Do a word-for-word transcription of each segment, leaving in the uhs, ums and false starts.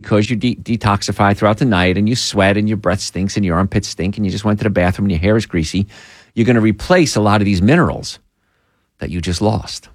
because you de- detoxify throughout the night and you sweat and your breath stinks and your armpits stink and you just went to the bathroom and your hair is greasy, you're going to replace a lot of these minerals that you just lost.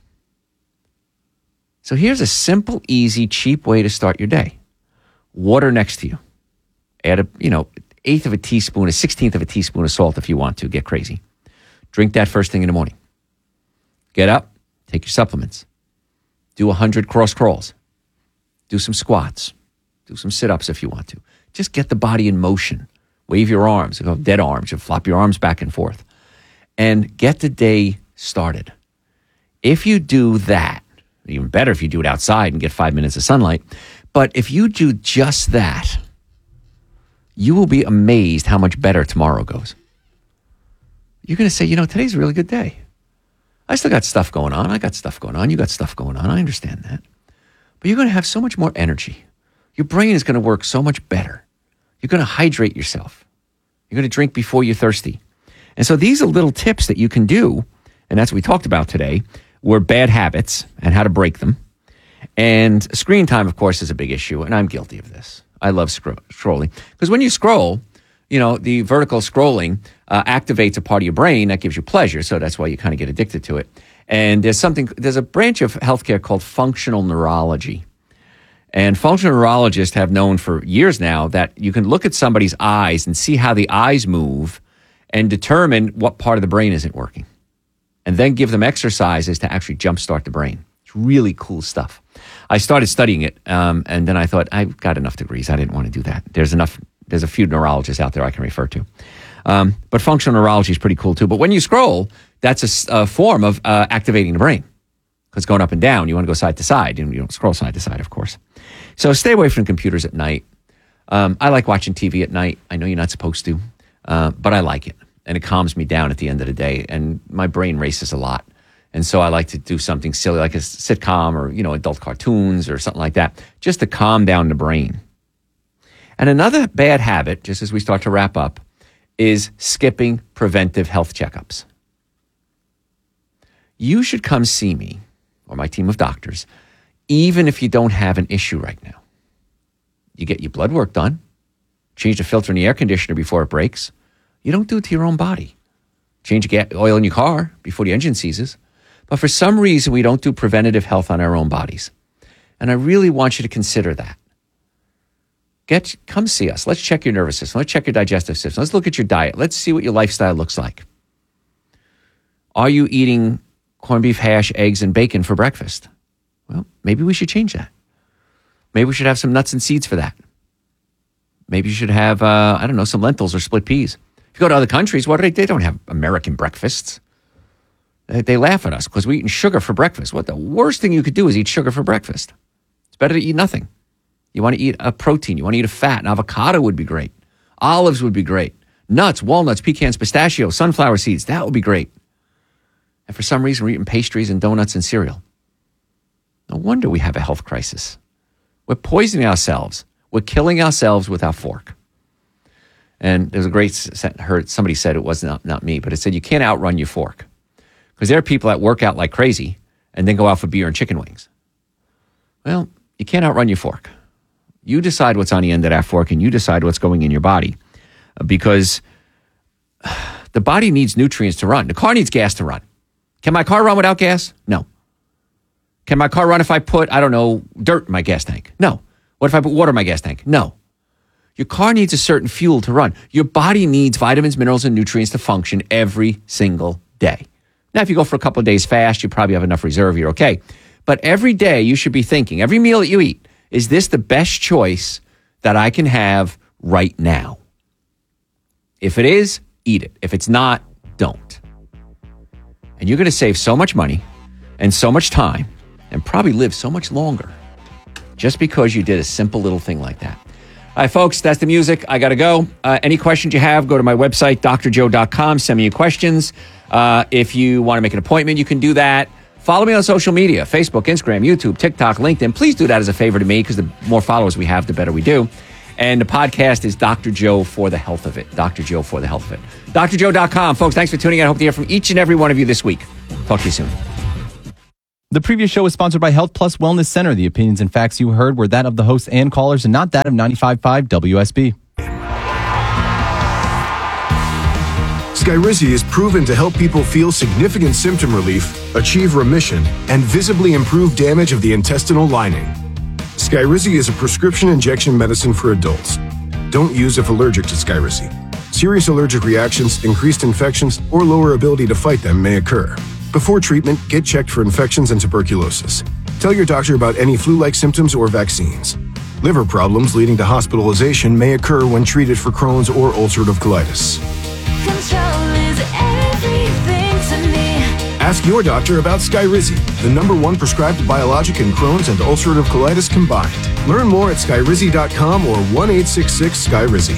So here's a simple, easy, cheap way to start your day. Water next to you. Add a, you know, eighth of a teaspoon, a sixteenth of a teaspoon of salt if you want to. Get crazy. Drink that first thing in the morning. Get up, take your supplements. Do one hundred cross crawls. Do some squats. Do some sit-ups if you want to. Just get the body in motion. Wave your arms. You know, dead arms. You flop your arms back and forth. And get the day started. If you do that, even better if you do it outside and get five minutes of sunlight, but if you do just that, you will be amazed how much better tomorrow goes. You're going to say, you know, today's a really good day. I still got stuff going on. I got stuff going on. You got stuff going on. I understand that. But you're going to have so much more energy. Your brain is going to work so much better. You're going to hydrate yourself. You're going to drink before you're thirsty. And so these are little tips that you can do, and that's what we talked about today, were bad habits and how to break them. And screen time, of course, is a big issue, and I'm guilty of this. I love scro- scrolling. Because when you scroll, you know, the vertical scrolling uh, activates a part of your brain that gives you pleasure, so that's why you kind of get addicted to it. And there's something, there's a branch of healthcare called functional neurology. And functional neurologists have known for years now that you can look at somebody's eyes and see how the eyes move and determine what part of the brain isn't working. And then give them exercises to actually jumpstart the brain. It's really cool stuff. I started studying it, um, and then I thought, I've got enough degrees. I didn't want to do that. There's enough, there's a few neurologists out there I can refer to. Um, but functional neurology is pretty cool too. But when you scroll, that's a, a form of uh, activating the brain. Because going up and down, you want to go side to side. You don't scroll side to side, of course. So stay away from computers at night. Um, I like watching T V at night. I know you're not supposed to, uh, but I like it. And it calms me down at the end of the day. And my brain races a lot. And so I like to do something silly like a sitcom or, you know, adult cartoons or something like that, just to calm down the brain. And another bad habit, just as we start to wrap up, is skipping preventive health checkups. You should come see me or my team of doctors, even if you don't have an issue right now. You get your blood work done, change the filter in the air conditioner before it breaks. You don't do it to your own body. Change the oil in your car before the engine seizes. But for some reason, we don't do preventative health on our own bodies. And I really want you to consider that. Get, come see us. Let's check your nervous system. Let's check your digestive system. Let's look at your diet. Let's see what your lifestyle looks like. Are you eating corned beef hash, eggs, and bacon for breakfast? Well, maybe we should change that. Maybe we should have some nuts and seeds for that. Maybe you should have, uh, I don't know, some lentils or split peas. If you go to other countries, what do they, they don't have American breakfasts. They, they laugh at us because we're eating sugar for breakfast. What the worst thing you could do is eat sugar for breakfast. It's better to eat nothing. You want to eat a protein. You want to eat a fat. An avocado would be great. Olives would be great. Nuts, walnuts, pecans, pistachios, sunflower seeds. That would be great. And for some reason, we're eating pastries and donuts and cereal. No wonder we have a health crisis. We're poisoning ourselves. We're killing ourselves with our fork. And there's a great sentence, heard somebody said, it was not, not me, but it said, you can't outrun your fork. Because there are people that work out like crazy and then go out for beer and chicken wings. Well, you can't outrun your fork. You decide what's on the end of that fork and you decide what's going in your body. Because the body needs nutrients to run. The car needs gas to run. Can my car run without gas? No. Can my car run if I put, I don't know, dirt in my gas tank? No. What if I put water in my gas tank? No. Your car needs a certain fuel to run. Your body needs vitamins, minerals, and nutrients to function every single day. Now, if you go for a couple of days fast, you probably have enough reserve. You're okay. But every day you should be thinking, every meal that you eat, is this the best choice that I can have right now? If it is, eat it. If it's not, don't. And you're going to save so much money and so much time and probably live so much longer just because you did a simple little thing like that. All right, folks, that's the music. I got to go. Uh, any questions you have, go to my website, d r joe dot com. Send me your questions. Uh, if you want to make an appointment, you can do that. Follow me on social media, Facebook, Instagram, YouTube, TikTok, LinkedIn. Please do that as a favor to me because the more followers we have, the better we do. And the podcast is Doctor Joe for the Health of It. Doctor Joe for the Health of It. d r joe dot com. Folks, thanks for tuning in. I hope to hear from each and every one of you this week. Talk to you soon. The previous show was sponsored by Health Plus Wellness Center. The opinions and facts you heard were that of the hosts and callers and not that of ninety-five point five W S B. Skyrizi is proven to help people feel significant symptom relief, achieve remission, and visibly improve damage of the intestinal lining. Skyrizi is a prescription injection medicine for adults. Don't use if allergic to Skyrizi. Serious allergic reactions, increased infections, or lower ability to fight them may occur. Before treatment, get checked for infections and tuberculosis. Tell your doctor about any flu-like symptoms or vaccines. Liver problems leading to hospitalization may occur when treated for Crohn's or ulcerative colitis. Control is everything to me. Ask your doctor about Skyrizi, the number one prescribed biologic in Crohn's and ulcerative colitis combined. Learn more at skyrizi dot com or one eight six six Skyrizi.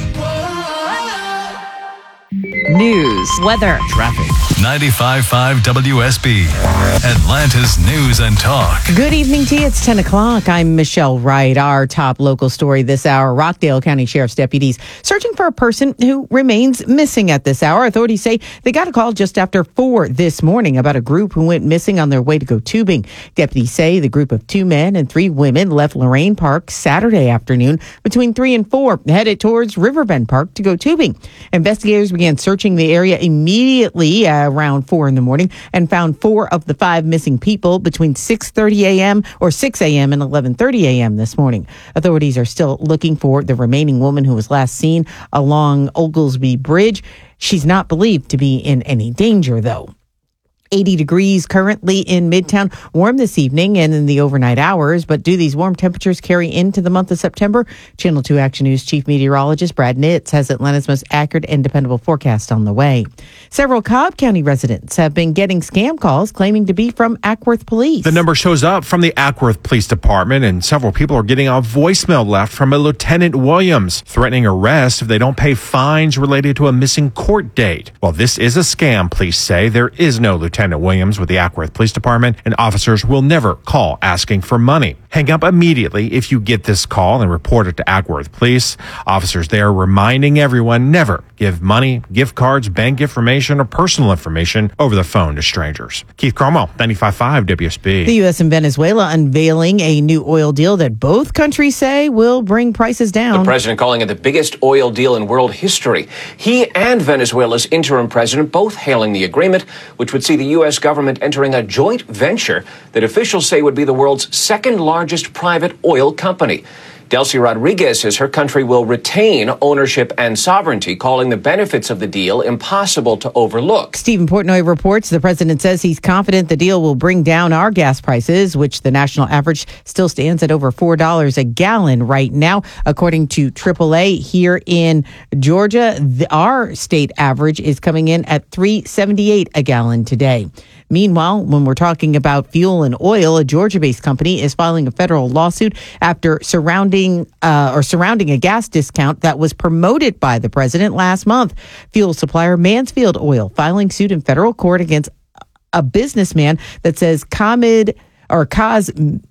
News, weather, traffic. ninety-five point five W S B, Atlanta's News and Talk. Good evening to you. It's ten o'clock. I'm Michelle Wright. Our top local story this hour, Rockdale County Sheriff's deputies searching for a person who remains missing at this hour. Authorities say they got a call just after four this morning about a group who went missing on their way to go tubing. Deputies say the group of two men and three women left Lorraine Park Saturday afternoon between three and four, headed towards Riverbend Park to go tubing. Investigators began searching the area immediately uh, around four in the morning and found four of the five missing people between six thirty a.m. or six a.m. and eleven thirty a.m. this morning. Authorities are still looking for the remaining woman who was last seen along Oglesby Bridge. She's not believed to be in any danger, though. eighty degrees currently in Midtown, warm this evening and in the overnight hours. But do these warm temperatures carry into the month of September? Channel two Action News Chief Meteorologist Brad Nitz has Atlanta's most accurate and dependable forecast on the way. Several Cobb County residents have been getting scam calls claiming to be from Ackworth Police. The number shows up from the Ackworth Police Department, and several people are getting a voicemail left from a Lieutenant Williams threatening arrest if they don't pay fines related to a missing court date. Well, this is a scam, police say. There is no Lieutenant Williams with the Ackworth Police Department, and officers will never call asking for money. Hang up immediately if you get this call and report it to Ackworth Police. Officers there reminding everyone never give money, gift cards, bank information, or personal information over the phone to strangers. Keith Cromwell, ninety-five point five W S B. The U S and Venezuela unveiling a new oil deal that both countries say will bring prices down. The president calling it the biggest oil deal in world history. He and Venezuela's interim president both hailing the agreement, which would see the U S government entering a joint venture that officials say would be the world's second largest private oil company. Delcy Rodriguez says her country will retain ownership and sovereignty, calling the benefits of the deal impossible to overlook. Stephen Portnoy reports the president says he's confident the deal will bring down our gas prices, which the national average still stands at over four dollars a gallon right now. According to triple A here in Georgia, the, our state average is coming in at three seventy-eight a gallon today. Meanwhile, when we're talking about fuel and oil, a Georgia-based company is filing a federal lawsuit after surrounding uh, or surrounding a gas discount that was promoted by the president last month. Fuel supplier Mansfield Oil filing suit in federal court against a businessman that says Kamid or Kaz,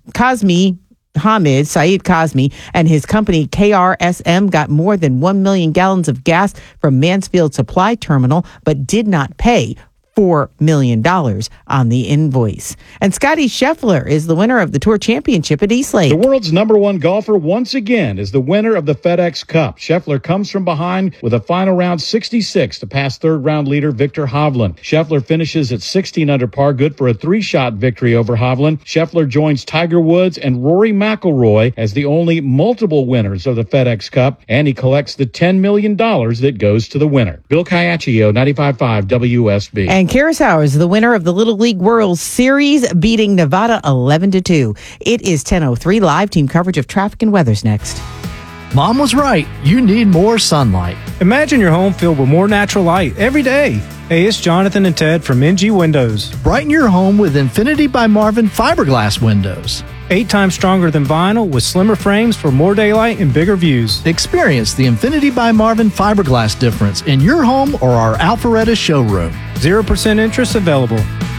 Kazmi Hamid, Saeed Kazmi, and his company K R S M got more than one million gallons of gas from Mansfield Supply Terminal, but did not pay four million dollars on the invoice. And Scotty Scheffler is the winner of the Tour Championship at East Lake. The world's number one golfer once again is the winner of the FedEx Cup. Scheffler comes from behind with a final round sixty-six to pass third-round leader Victor Hovland. Scheffler finishes at sixteen under par, good for a three-shot victory over Hovland. Scheffler joins Tiger Woods and Rory McIlroy as the only multiple winners of the FedEx Cup, and he collects the ten million dollars that goes to the winner. Bill Caiaccio, ninety-five point five W S B. And Curacao is the winner of the Little League World Series, beating Nevada eleven to two. It is ten oh three. Live team coverage of traffic and weather's next. Mom was right. You need more sunlight. Imagine your home filled with more natural light every day. Hey, it's Jonathan and Ted from M G Windows. Brighten your home with Infinity by Marvin fiberglass windows. Eight times stronger than vinyl with slimmer frames for more daylight and bigger views. Experience the Infinity by Marvin fiberglass difference in your home or our Alpharetta showroom. zero percent interest available.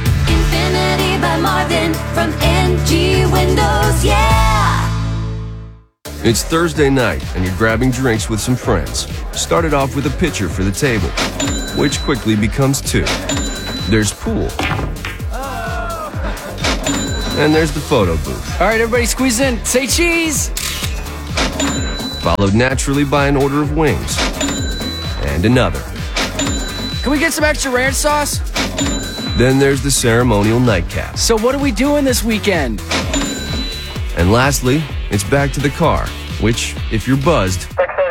Infinity by Marvin from M G Windows, yeah! It's Thursday night and you're grabbing drinks with some friends. Started off with a pitcher for the table, which quickly becomes two. There's pool. And there's the photo booth. All right, everybody squeeze in. Say cheese. Followed naturally by an order of wings. And another. Can we get some extra ranch sauce? Then there's the ceremonial nightcap. So what are we doing this weekend? And lastly, it's back to the car, which, if you're buzzed,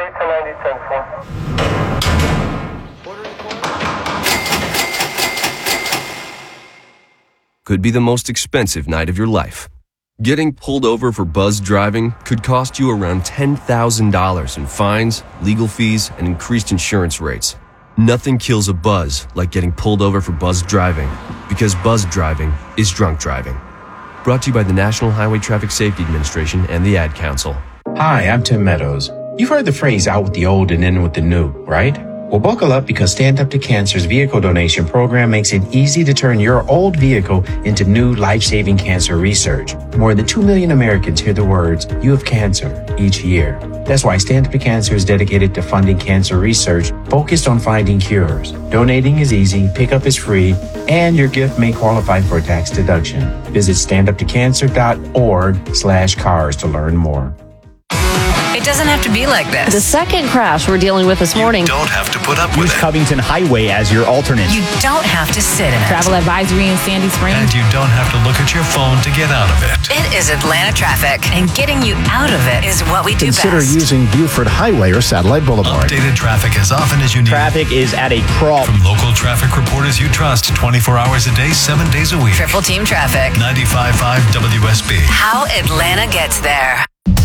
could be the most expensive night of your life. Getting pulled over for buzzed driving could cost you around ten thousand dollars in fines, legal fees, and increased insurance rates. Nothing kills a buzz like getting pulled over for buzzed driving, because buzzed driving is drunk driving. Brought to you by the National Highway Traffic Safety Administration and the Ad Council. Hi, I'm Tim Meadows. You've heard the phrase out with the old and in with the new, right? Well, buckle up because Stand Up to Cancer's vehicle donation program makes it easy to turn your old vehicle into new life-saving cancer research. More than two million Americans hear the words, "You have cancer," each year. That's why Stand Up to Cancer is dedicated to funding cancer research focused on finding cures. Donating is easy, pickup is free, and your gift may qualify for a tax deduction. Visit standuptocancer.org slash cars to learn more. It doesn't have to be like this. The second crash we're dealing with this morning. You don't have to put up with Use it. Covington Highway as your alternate. You don't have to sit in it. Travel advisory in Sandy Springs. And you don't have to look at your phone to get out of it. It is Atlanta traffic, and getting you out of it is what we do Consider best. using Buford Highway or Satellite Boulevard. Updated traffic as often as you need. Traffic is at a crawl. From local traffic reporters you trust twenty-four hours a day, seven days a week. Triple Team Traffic. ninety-five point five W S B. How Atlanta gets there.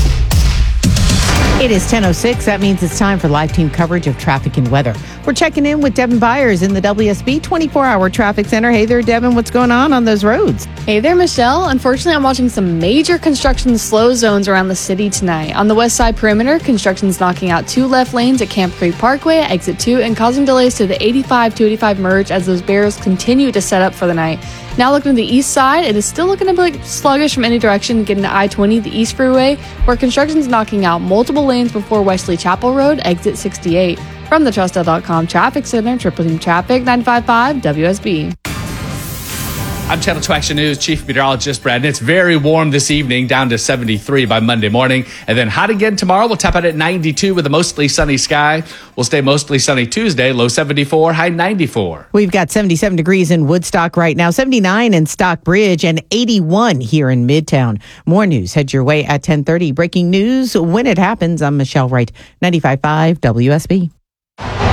It is ten oh six. That means it's time for live team coverage of traffic and weather. We're checking in with Devin Byers in the W S B twenty-four hour traffic center. Hey there, Devin. What's going on on those roads? Hey there, Michelle. Unfortunately, I'm watching some major construction slow zones around the city tonight. On the west side perimeter, construction's knocking out two left lanes at Camp Creek Parkway, exit two, and causing delays to the eighty-five to eighty-five merge as those barriers continue to set up for the night. Now looking to the east side, it is still looking a bit sluggish from any direction getting to I twenty, the East Freeway, where construction's knocking out multiple lanes before Wesley Chapel Road, exit sixty-eight. From the Trustel dot com Traffic Center, Triple Team Traffic, ninety-five point five W S B. I'm Channel two Action News Chief Meteorologist Brad. It's very warm this evening, down to seventy-three by Monday morning. And then hot again tomorrow. We'll top out at ninety-two with a mostly sunny sky. We'll stay mostly sunny Tuesday, low seventy-four, high ninety-four. We've got seventy-seven degrees in Woodstock right now, seventy-nine in Stockbridge, and eighty-one here in Midtown. More news head your way at ten thirty. Breaking news when it happens. I'm Michelle Wright, ninety-five point five W S B.